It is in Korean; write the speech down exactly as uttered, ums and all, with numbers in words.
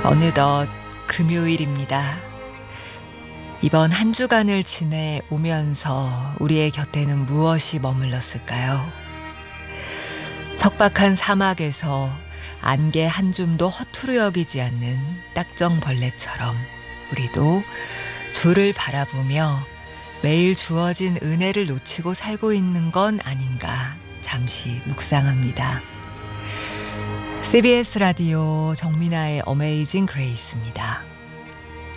어느덧 금요일입니다. 이번 한 주간을 지내 오면서 우리의 곁에는 무엇이 머물렀을까요? 척박한 사막에서 안개 한 줌도 허투루 여기지 않는 딱정벌레처럼 우리도 주를 바라보며 매일 주어진 은혜를 놓치고 살고 있는 건 아닌가 잠시 묵상합니다. 씨비에스 라디오 정민아의 어메이징 그레이스입니다.